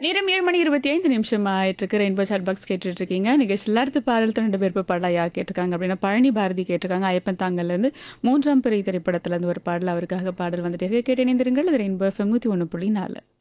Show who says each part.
Speaker 1: நேரம் 7:25 ஆயிட்டிருக்கு. Rainbow chat box கேட்டுட்டு இருக்கீங்க. நிகழ்ச்சியில் அடுத்த பாடல் தன்னோட விருப்ப பாடலா யார் கேட்டிருக்காங்க அப்படின்னா, பழனி பாரதி கேட்டிருக்காங்க. ஐயப்பன் தாங்கல்லேருந்து 3ஆம் பிறை திரைப்படத்துலேருந்து ஒரு பாடல் அவருக்காக பாடல் வந்துட்டு இருக்கு. கேட்டு இணைந்திருங்கள். அது ரெயின்போ எஃப்எம் 101.4.